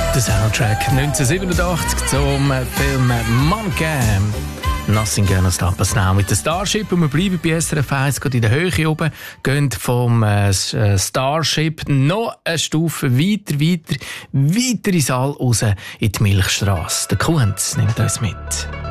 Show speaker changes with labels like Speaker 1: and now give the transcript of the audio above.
Speaker 1: Der Soundtrack 1987 zum Film Mannequin. Nothing Gonna Stop Us Now mit der Starship. Und wir bleiben bei SRF 1, gerade in der Höhe oben, gehen vom Starship noch eine Stufe weiter ins All raus, in die Milchstrasse. Der Kunz nimmt uns mit.